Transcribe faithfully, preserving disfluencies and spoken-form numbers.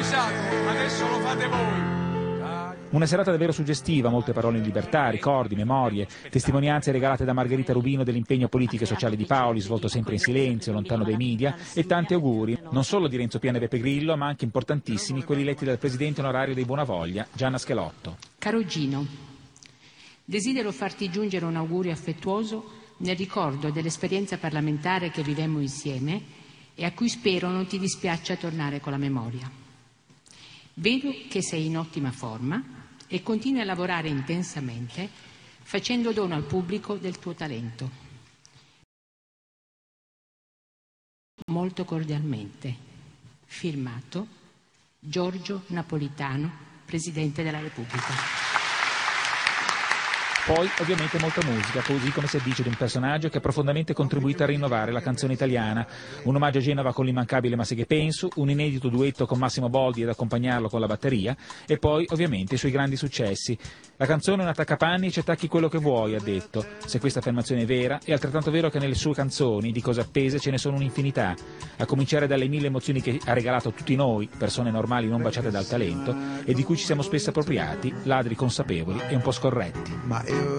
avvisato, adesso lo fate voi. Una serata davvero suggestiva, molte parole in libertà, ricordi, memorie, testimonianze regalate da Margherita Rubino dell'impegno politico e sociale di Paoli, svolto sempre in silenzio, lontano dai media, e tanti auguri, non solo di Renzo Piano e Beppe Grillo, ma anche importantissimi quelli letti dal presidente onorario dei Buonavoglia, Gianna Schelotto. Caro Gino, desidero farti giungere un augurio affettuoso nel ricordo dell'esperienza parlamentare che vivemmo insieme e a cui spero non ti dispiaccia tornare con la memoria. Vedo che sei in ottima forma e continui a lavorare intensamente facendo dono al pubblico del tuo talento. Molto cordialmente. Firmato Giorgio Napolitano, Presidente della Repubblica. Poi ovviamente molta musica, così come si addice di un personaggio che ha profondamente contribuito a rinnovare la canzone italiana. Un omaggio a Genova con l'immancabile Ma se che penso, un inedito duetto con Massimo Boldi ad accompagnarlo con la batteria e poi ovviamente i suoi grandi successi. La canzone è un attaccapanni e ci attacchi quello che vuoi, ha detto. Se questa affermazione è vera, è altrettanto vero che nelle sue canzoni di cose appese ce ne sono un'infinità, a cominciare dalle mille emozioni che ha regalato a tutti noi, persone normali non baciate dal talento, e di cui ci siamo spesso appropriati, ladri consapevoli e un po' scorretti.